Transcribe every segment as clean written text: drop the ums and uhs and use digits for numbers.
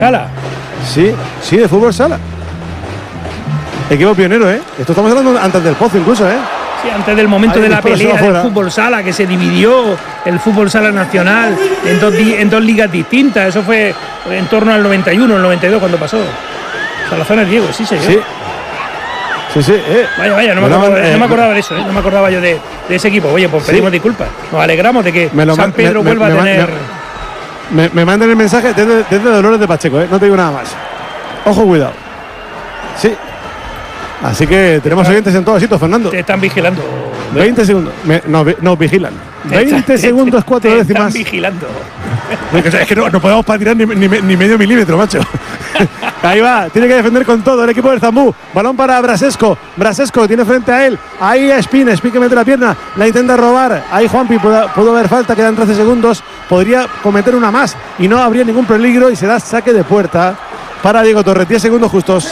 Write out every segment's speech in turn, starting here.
Sala. Sí, de fútbol sala. Equipo pionero, ¿eh? Esto estamos hablando antes del Pozo incluso, ¿eh? Sí, antes del momento de la pelea del fútbol sala, que se dividió el fútbol sala nacional en dos ligas distintas. Eso fue en torno al 91, el 92 cuando pasó. Salazar Diego, sí señor. Sí. Vaya, no me acordaba de eso, ¿eh? No me acordaba yo de ese equipo. Oye, pues pedimos disculpas. Nos alegramos de que San Pedro vuelva a tener... Me mandan el mensaje desde Dolores de Pacheco, ¿eh? No te digo nada más. Ojo, cuidado. Sí. Así que tenemos oyentes en todos sitios, Fernando. Te están vigilando. 20 segundos. Nos vigilan. 20 segundos, 4 décimas. Te están vigilando. Es que no podemos patinar ni medio milímetro, macho. Ahí va, tiene que defender con todo el equipo del Zambú. Balón para Brasesco. Brasesco tiene frente a él. Ahí a Espín que mete la pierna. La intenta robar. Ahí Juanpi pudo haber falta. Quedan 13 segundos. Podría cometer una más y no habría ningún peligro. Y se da saque de puerta para Diego Torres. 10 segundos justos.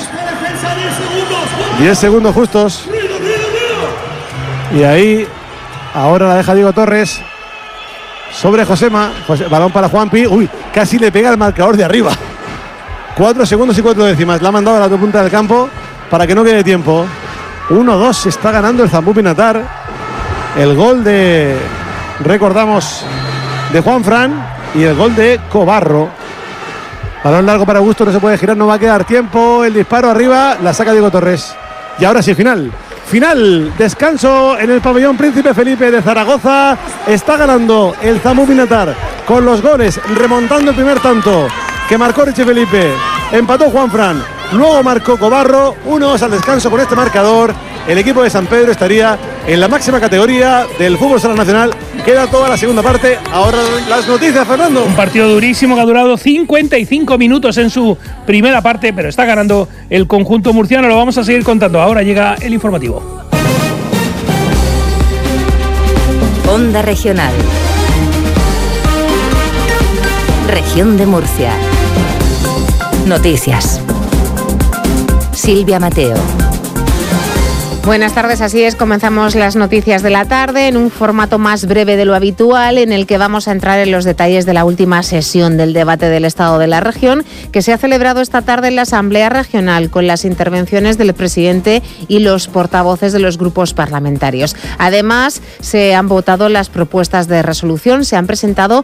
10 segundos justos. Y ahí, ahora la deja Diego Torres sobre Josema. Balón para Juanpi. Uy, casi le pega al marcador de arriba. 4 segundos y 4 décimas. La ha mandado a la otra punta del campo para que no quede tiempo. 1-2 se está ganando el Zambú Pinatar. El gol de, recordamos, de Juanfran y el gol de Cobarro. Balón largo para Augusto, no se puede girar, no va a quedar tiempo. El disparo arriba, la saca Diego Torres. Y ahora sí, final, descanso en el pabellón Príncipe Felipe de Zaragoza. Está ganando el Zambú Pinatar con los goles, remontando el primer tanto que marcó Richie Felipe. Empató Juanfran, luego marcó Cobarro. 1-2 al descanso. Con este marcador, el equipo de San Pedro estaría en la máxima categoría del fútbol sala nacional. Queda toda la segunda parte. Ahora las noticias, Fernando. Un partido durísimo que ha durado 55 minutos en su primera parte, pero está ganando el conjunto murciano. Lo vamos a seguir contando. Ahora llega el informativo. Onda Regional. Región de Murcia. Noticias. Silvia Mateo. Buenas tardes, así es, comenzamos las noticias de la tarde en un formato más breve de lo habitual, en el que vamos a entrar en los detalles de la última sesión del debate del Estado de la Región, que se ha celebrado esta tarde en la Asamblea Regional, con las intervenciones del presidente y los portavoces de los grupos parlamentarios. Además, se han votado las propuestas de resolución, se han presentado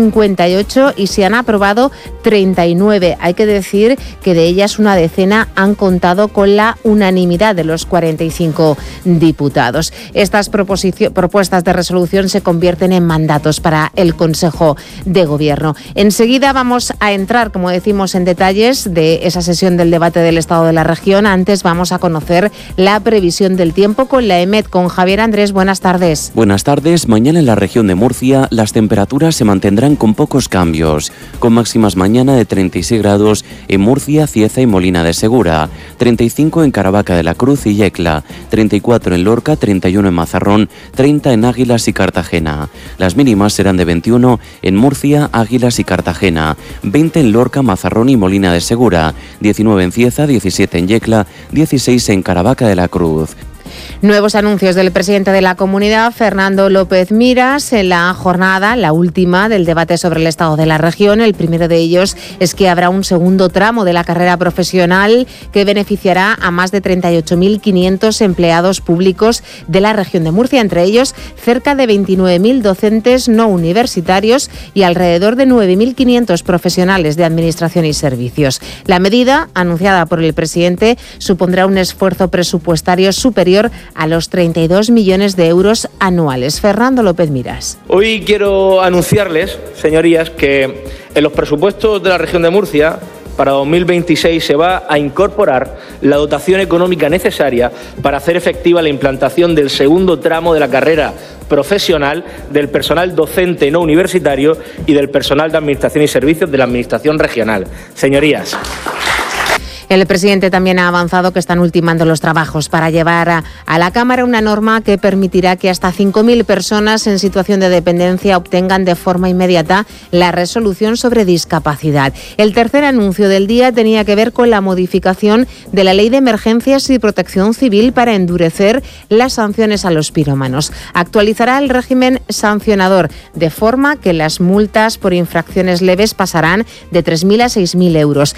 58 y se han aprobado 39. Hay que decir que de ellas una decena han contado con la unanimidad de los 45 diputados. Estas propuestas de resolución se convierten en mandatos para el Consejo de Gobierno. Enseguida vamos a entrar, como decimos, en detalles de esa sesión del debate del Estado de la Región. Antes vamos a conocer la previsión del tiempo con la EMET, con Javier Andrés. Buenas tardes. Buenas tardes. Mañana en la región de Murcia las temperaturas se mantendrán con pocos cambios, con máximas mañana de 36 grados en Murcia, Cieza y Molina de Segura, 35 en Caravaca de la Cruz y Yecla, 34 en Lorca, 31 en Mazarrón, 30 en Águilas y Cartagena. Las mínimas serán de 21 en Murcia, Águilas y Cartagena, 20 en Lorca, Mazarrón y Molina de Segura, 19 en Cieza, 17 en Yecla, 16 en Caravaca de la Cruz. Nuevos anuncios del presidente de la comunidad, Fernando López Miras, en la jornada, la última del debate sobre el estado de la región. El primero de ellos es que habrá un segundo tramo de la carrera profesional que beneficiará a más de 38.500 empleados públicos de la región de Murcia, entre ellos cerca de 29.000 docentes no universitarios y alrededor de 9.500 profesionales de administración y servicios. La medida, anunciada por el presidente, supondrá un esfuerzo presupuestario superior a los 32 millones de euros anuales. Fernando López Miras. Hoy quiero anunciarles, señorías, que en los presupuestos de la región de Murcia para 2026 se va a incorporar la dotación económica necesaria para hacer efectiva la implantación del segundo tramo de la carrera profesional del personal docente no universitario y del personal de administración y servicios de la administración regional. Señorías. El presidente también ha avanzado que están ultimando los trabajos para llevar a la Cámara una norma que permitirá que hasta 5.000 personas en situación de dependencia obtengan de forma inmediata la resolución sobre discapacidad. El tercer anuncio del día tenía que ver con la modificación de la Ley de Emergencias y Protección Civil para endurecer las sanciones a los pirómanos. Actualizará el régimen sancionador de forma que las multas por infracciones leves pasarán de 3.000 a 6.000 euros.